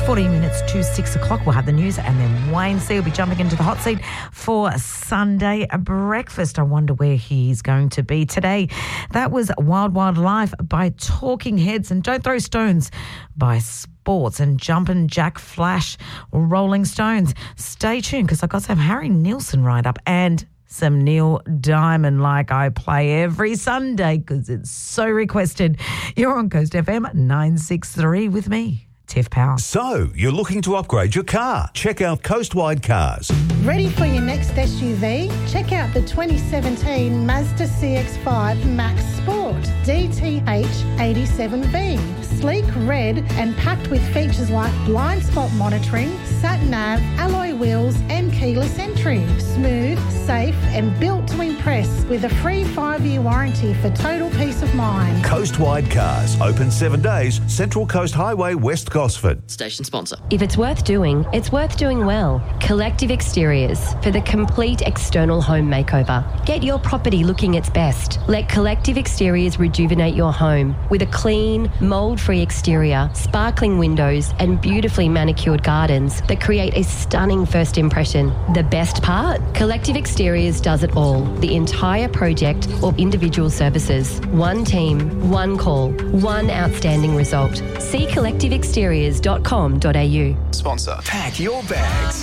14 minutes to 6 o'clock. We'll have the news and then Wayne C will be jumping into the hot seat for Sunday breakfast. I wonder where he's going to be today. That was Wild Wild Life by Talking Heads and Don't Throw Stones by Sports and Jumpin' Jack Flash Rolling Stones. Stay tuned because I've got some Harry Nilsson right up and some Neil Diamond like I play every Sunday because it's so requested. You're on Coast FM 963 with me, Tiff Power. So, you're looking to upgrade your car? Check out Coastwide Cars. Ready for your next SUV? Check out the 2017 Mazda CX-5 Max Sport DTH 87V. Sleek, red and packed with features like blind spot monitoring, sat-nav, alloy wheels and keyless entry. Smooth, safe and built to impress with a free 5-year warranty for total peace of mind. Coastwide Cars. Open 7 days. Central Coast Highway, West Gosford. Station sponsor. If it's worth doing well. Collective Exteriors for the complete external home makeover. Get your property looking its best. Let Collective Exteriors rejuvenate your home with a clean, mould-free exterior, sparkling windows and beautifully manicured gardens that create a stunning first impression. The best part? Collective Exteriors does it all. The entire project or individual services. One team, one call, one outstanding result. See collectiveexteriors.com.au. Sponsor. Pack your bags.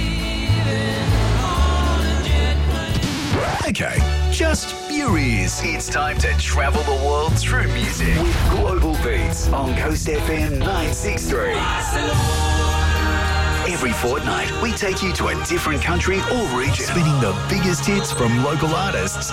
Okay, just your ears. It's time to travel the world through music with Global Beats on Coast FM 963. Every fortnight, we take you to a different country or region, spinning the biggest hits from local artists